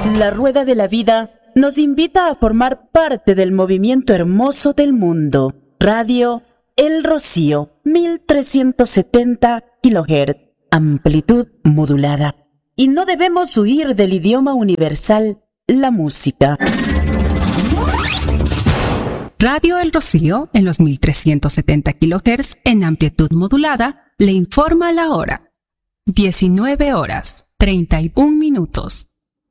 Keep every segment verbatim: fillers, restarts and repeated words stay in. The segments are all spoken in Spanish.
La rueda de la vida nos invita a formar parte del movimiento hermoso del mundo. Radio El Rocío, mil trescientos setenta kilohertz, amplitud modulada. Y no debemos huir del idioma universal, la música. Radio El Rocío, en los mil trescientos setenta kilohertz en amplitud modulada, le informa la hora. diecinueve horas, treinta y un minutos.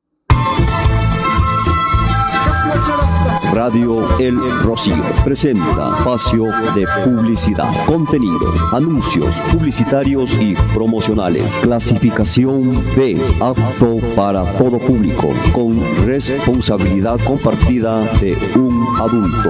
Radio El Rocío presenta espacio de publicidad, contenido, anuncios publicitarios y promocionales. Clasificación B, apto para todo público, con responsabilidad compartida de un adulto.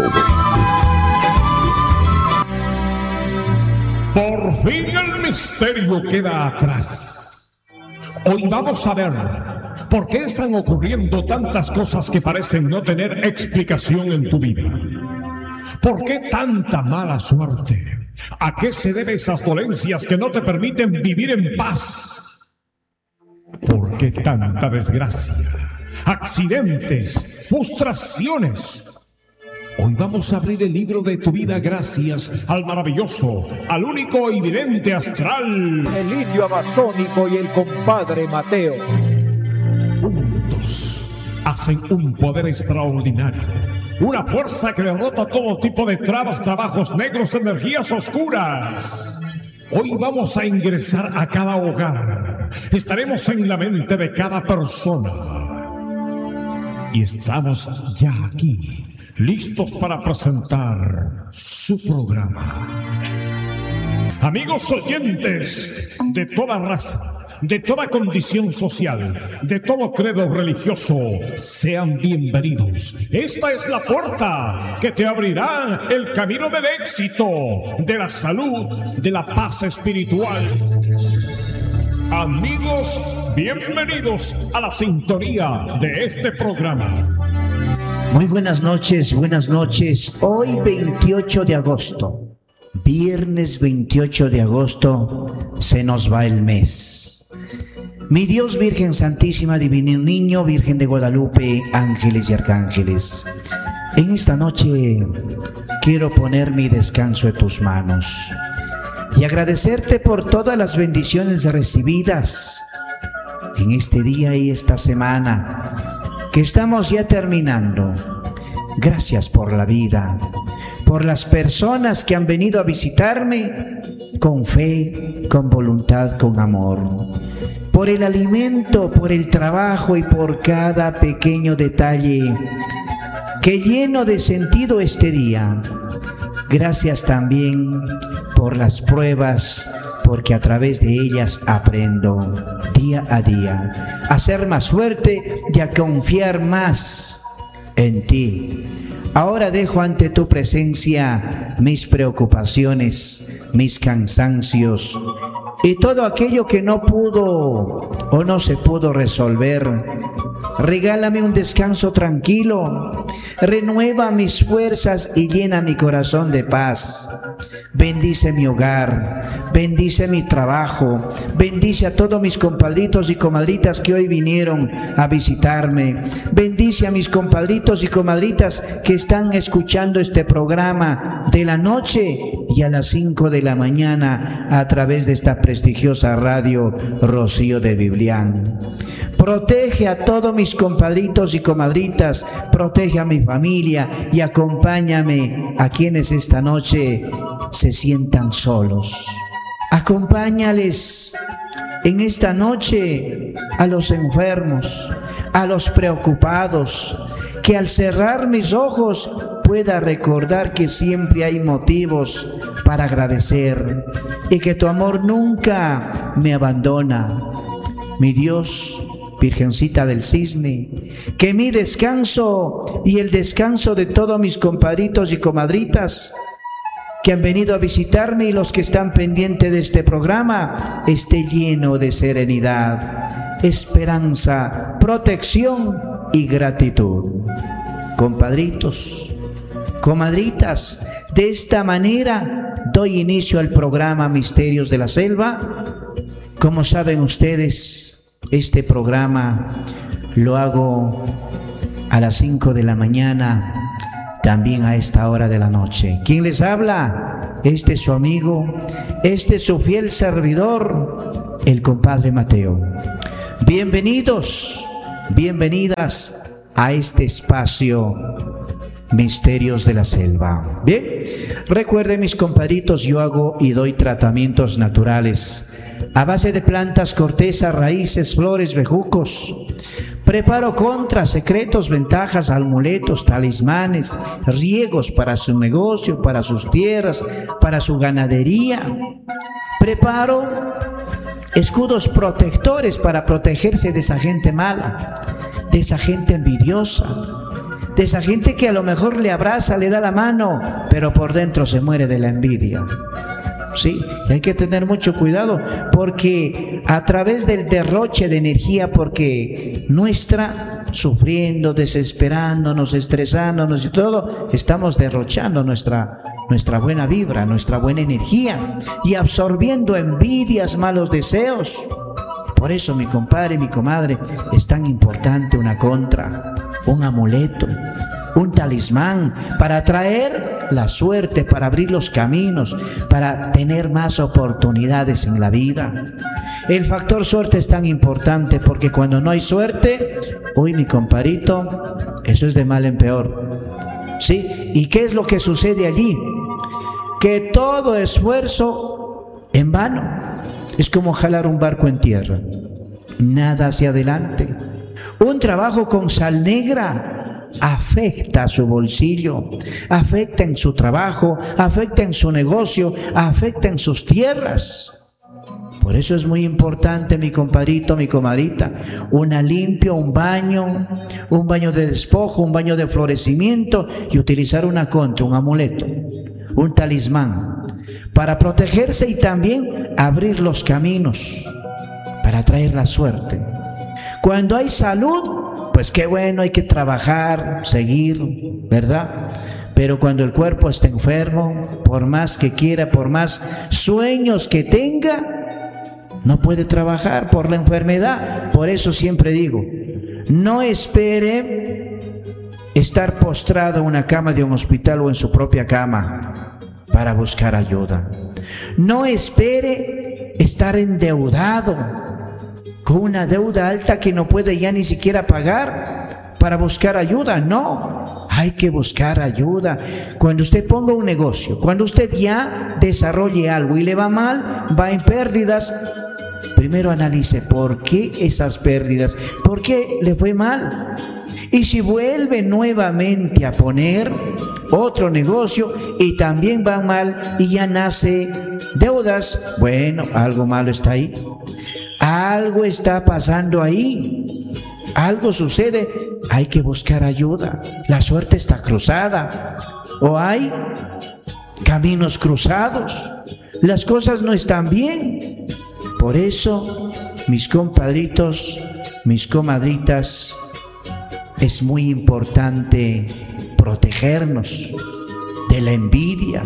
Por fin el misterio queda atrás. Hoy vamos a ver por qué están ocurriendo tantas cosas que parecen no tener explicación en tu vida. ¿Por qué tanta mala suerte? ¿A qué se deben esas dolencias que no te permiten vivir en paz? ¿Por qué tanta desgracia? Accidentes, frustraciones. Hoy vamos a abrir el libro de tu vida gracias al maravilloso, al único y vidente astral, el indio amazónico y el compadre Mateo. Juntos hacen un poder extraordinario, una fuerza que derrota todo tipo de trabas, trabajos negros, energías oscuras. Hoy vamos a ingresar a cada hogar, estaremos en la mente de cada persona y estamos ya aquí, listos para presentar su programa. Amigos oyentes de toda raza, de toda condición social, de todo credo religioso, sean bienvenidos. Esta es la puerta que te abrirá el camino del éxito, de la salud, de la paz espiritual. Amigos, bienvenidos a la sintonía de este programa. Muy buenas noches, buenas noches. Hoy veintiocho de agosto, viernes veintiocho de agosto, se nos va el mes. Mi Dios, Virgen Santísima, Divino Niño, Virgen de Guadalupe, ángeles y arcángeles, en esta noche quiero poner mi descanso en tus manos y agradecerte por todas las bendiciones recibidas en este día y esta semana que estamos ya terminando. Gracias por la vida, por las personas que han venido a visitarme con fe, con voluntad, con amor, por el alimento, por el trabajo y por cada pequeño detalle que lleno de sentido este día. Gracias también por las pruebas, porque a través de ellas aprendo día a día a ser más fuerte y a confiar más en ti. Ahora dejo ante tu presencia mis preocupaciones, mis cansancios y todo aquello que no pudo o no se pudo resolver. Regálame un descanso tranquilo, renueva mis fuerzas y llena mi corazón de paz. Bendice mi hogar, bendice mi trabajo, bendice a todos mis compadritos y comadritas que hoy vinieron a visitarme. Bendice a mis compadritos y comadritas que están escuchando este programa de la noche y a las cinco de la mañana a través de esta prestigiosa radio Rocío de Biblián. Protege a todos mis compadritos y comadritas, protege a mi familia y acompáñame a quienes esta noche se sientan solos. Acompáñales en esta noche a los enfermos, a los preocupados, que al cerrar mis ojos pueda recordar que siempre hay motivos para agradecer y que tu amor nunca me abandona. Mi Dios, Virgencita del Cisne, que mi descanso y el descanso de todos mis compadritos y comadritas que han venido a visitarme y los que están pendientes de este programa esté lleno de serenidad, esperanza, protección y gratitud. Compadritos, comadritas, de esta manera doy inicio al programa Misterios de la Selva. Como saben ustedes, este programa lo hago a las cinco de la mañana, también a esta hora de la noche. ¿Quién les habla? Este es su amigo, este es su fiel servidor, el compadre Mateo. Bienvenidos, bienvenidas a este espacio Misterios de la Selva. Bien, recuerden mis compadritos, yo hago y doy tratamientos naturales a base de plantas, corteza, raíces, flores, bejucos. Preparo contras, secretos, ventajas, amuletos, talismanes, riegos para su negocio, para sus tierras, para su ganadería. Preparo escudos protectores para protegerse de esa gente mala, de esa gente envidiosa, de esa gente que a lo mejor le abraza, le da la mano, pero por dentro se muere de la envidia. Sí, y hay que tener mucho cuidado, porque a través del derroche de energía, porque nuestra, sufriendo, desesperándonos, estresándonos y todo, estamos derrochando nuestra, nuestra buena vibra, nuestra buena energía y absorbiendo envidias, malos deseos. Por eso, mi compadre y mi comadre, es tan importante una contra, un amuleto, un talismán para atraer la suerte, para abrir los caminos, para tener más oportunidades en la vida. El factor suerte es tan importante porque cuando no hay suerte, uy, mi compadrito, eso es de mal en peor. ¿Sí? ¿Y qué es lo que sucede allí? Que todo esfuerzo en vano. Es como jalar un barco en tierra, nada hacia adelante. Un trabajo con sal negra afecta a su bolsillo, afecta en su trabajo, afecta en su negocio, afecta en sus tierras. Por eso es muy importante, mi compadrito, mi comadrita, una limpia, un baño, un baño de despojo, un baño de florecimiento y utilizar una contra, un amuleto, un talismán, para protegerse y también abrir los caminos, para traer la suerte. Cuando hay salud, pues qué bueno, hay que trabajar, seguir, ¿verdad? Pero cuando el cuerpo está enfermo, por más que quiera, por más sueños que tenga, no puede trabajar por la enfermedad. Por eso siempre digo, no espere estar postrado en una cama de un hospital o en su propia cama para buscar ayuda. No espere estar endeudado con una deuda alta que no puede ya ni siquiera pagar para buscar ayuda. No, hay que buscar ayuda. Cuando usted ponga un negocio, cuando usted ya desarrolle algo y le va mal, va en pérdidas, primero analice por qué esas pérdidas, por qué le fue mal. Y si vuelve nuevamente a poner otro negocio y también va mal y ya nace deudas, bueno, algo malo está ahí. Algo está pasando ahí, algo sucede, hay que buscar ayuda. La suerte está cruzada o hay caminos cruzados, las cosas no están bien. Por eso, mis compadritos, mis comadritas, es muy importante protegernos de la envidia,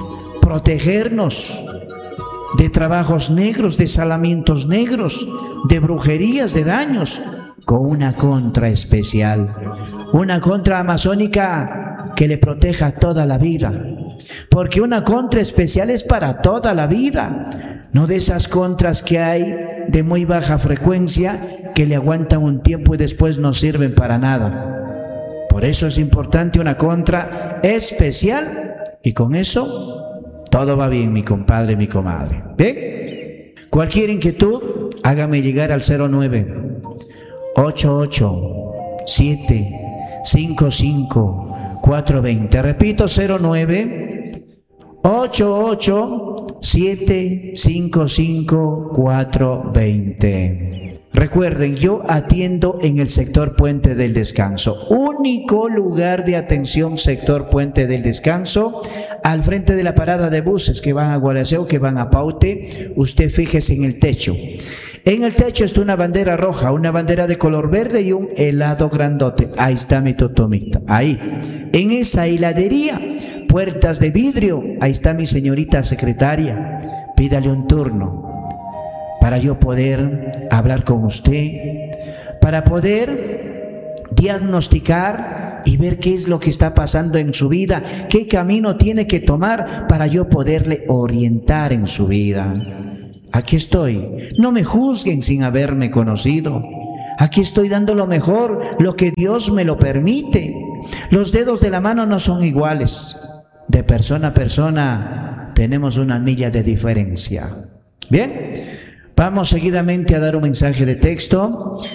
protegernos de trabajos negros, de salamientos negros, de brujerías, de daños, con una contra especial, una contra amazónica que le proteja toda la vida, porque una contra especial es para toda la vida, no de esas contras que hay de muy baja frecuencia que le aguantan un tiempo y después no sirven para nada. Por eso es importante una contra especial y con eso todo va bien, mi compadre, mi comadre. ¿Bien? Cualquier inquietud, hágame llegar al cero nueve ocho ocho siete cinco cinco cuatro dos cero. Repito, cero nueve ocho ocho siete cinco cinco cuatro dos cero. Recuerden, yo atiendo en el sector Puente del Descanso, único lugar de atención sector Puente del Descanso, al frente de la parada de buses que van a Gualaceo, que van a Paute. Usted fíjese en el techo. En el techo está una bandera roja, una bandera de color verde y un helado grandote. Ahí está mi totomita, ahí. En esa heladería, puertas de vidrio, ahí está mi señorita secretaria. Pídale un turno para yo poder hablar con usted, para poder diagnosticar y ver qué es lo que está pasando en su vida, qué camino tiene que tomar para yo poderle orientar en su vida. Aquí estoy, no me juzguen sin haberme conocido. Aquí estoy dando lo mejor, lo que Dios me lo permite. Los dedos de la mano no son iguales. De persona a persona tenemos una milla de diferencia. Bien, vamos seguidamente a dar un mensaje de texto.